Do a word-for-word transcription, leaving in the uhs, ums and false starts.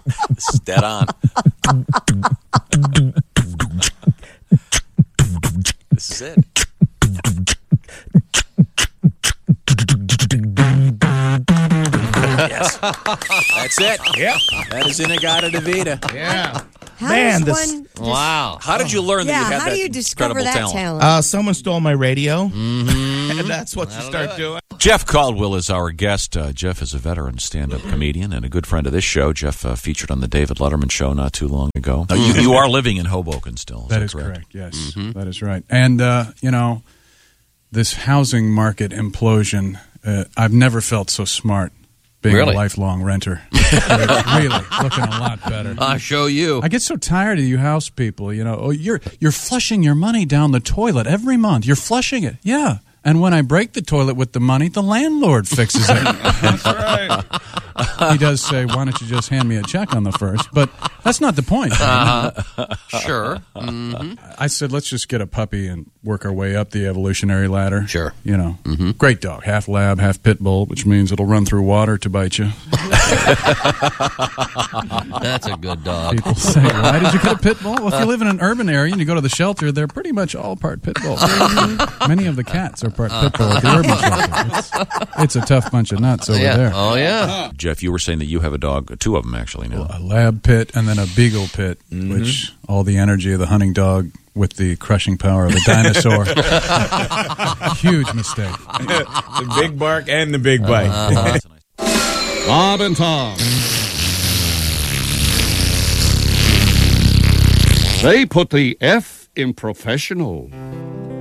This is dead on. This is it. Yes. That's it. Yep. That is In-A-Gadda-Da-Vida. Yeah. How Man, does this- one just- Wow. How did you learn Yeah, that you had how that do you discover incredible that talent? talent? Uh, someone stole my radio, Mm-hmm. and that's what you start doing. Jeff Caldwell is our guest. Uh, Jeff is a veteran stand-up comedian and a good friend of this show. Jeff uh, featured on the David Letterman show not too long ago. Uh, you, you are living in Hoboken still. Is That that is correct? correct. Yes, that is right. And uh, you know, this housing market implosion. Uh, I've never felt so smart being Really? a lifelong renter. Really, looking a lot better. I'll show you. I get so tired of you house people. You know, oh, you're you're flushing your money down the toilet every month. You're flushing it, yeah. And when I break the toilet with the money, the landlord fixes it. That's right. He does say, "Why don't you just hand me a check on the first?" But that's not the point. Uh-huh. Sure. Mm-hmm. I said, let's just get a puppy and work our way up the evolutionary ladder. Sure. You know, Mm-hmm. great dog, half lab, half pit bull, which means it'll run through water to bite you. That's a good dog. People say, why did you get a pit bull? Well, if you live in an urban area and you go to the shelter, they're pretty much all part pit bull. Many of the cats are part pit bull at the urban shelter. It's, it's a tough bunch of nuts over Yeah. there. Oh, yeah. Jeff, you were saying that you have a dog, two of them actually now. A lab pit and then a beagle pit, Mm-hmm. which all the energy of the hunting dog with the crushing power of a dinosaur. Huge mistake. The big bark and the big bite. Uh-huh. Bob and Tom. They put the F in professional.